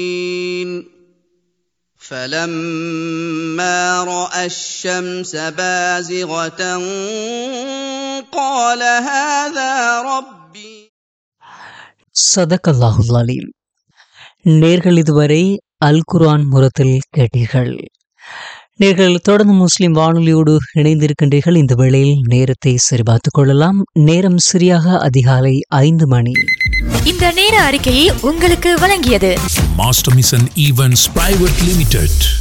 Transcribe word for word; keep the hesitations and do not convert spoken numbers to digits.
فَلَمَّا رَأَى الشَّمْسَ بَازِغَةً قَالَ هَذَا رَبِّي. ஸதகல்லாஹுல் அலீம். நேர்கள் இதுவரை அல் குர்ஆன் முரத்தில் கேட்டீர்கள். நேர்கள் தொடர்ந்து முஸ்லிம் வானொலியோடு இணைந்திருக்கின்றீர்கள். இந்த வேளையில் நேரத்தை சரிபார்த்துக் கொள்ளலாம். நேரம் சரியாக அதிகாலை ஐந்து மணி. இந்த நேர அறிக்கையை உங்களுக்கு வழங்கியது Master Mission Events Private Limited.